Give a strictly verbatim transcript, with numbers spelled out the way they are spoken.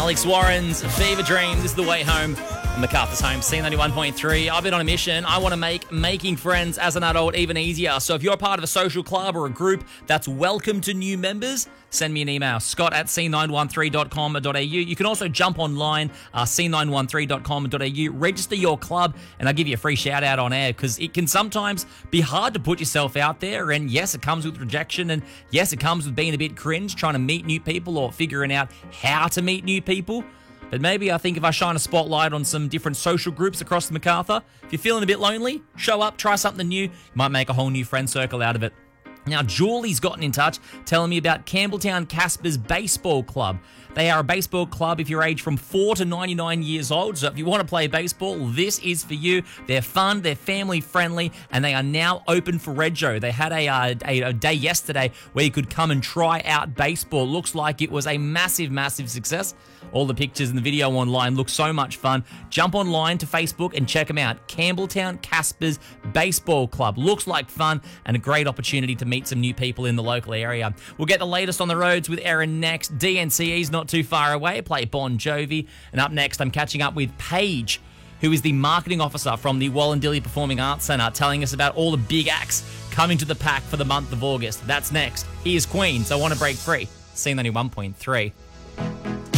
Alex Warren's Fever Dream. This is the way home. MacArthur's home, C ninety-one point three. I've been on a mission. I want to make making friends as an adult even easier. So if you're part of a social club or a group that's welcome to new members, send me an email, scott at c nine one three dot com dot a u. You can also jump online, uh, c nine one three dot com dot a u, register your club, and I'll give you a free shout out on air because it can sometimes be hard to put yourself out there. And yes, it comes with rejection. And yes, it comes with being a bit cringe, trying to meet new people or figuring out how to meet new people. But maybe I think if I shine a spotlight on some different social groups across the MacArthur, if you're feeling a bit lonely, show up, try something new. You might make a whole new friend circle out of it. Now, Julie's gotten in touch telling me about Campbelltown Caspers Baseball Club. They are a baseball club if you're aged from four to ninety-nine years old. So if you want to play baseball, this is for you. They're fun, they're family friendly, and they are now open for rego. They had a, uh, a, a day yesterday where you could come and try out baseball. Looks like it was a massive, massive success. All the pictures and the video online look so much fun. Jump online to Facebook and check them out. Campbelltown Caspers Baseball Club. Looks like fun and a great opportunity to meet some new people in the local area. We'll get the latest on the roads with Erin next. D N C E's not too far away. Play Bon Jovi. And up next, I'm catching up with Paige, who is the marketing officer from the Wallandilly Performing Arts Centre, telling us about all the big acts coming to the pack for the month of August. That's next. Here's Queen, so I Want to Break Free. C ninety-one point three.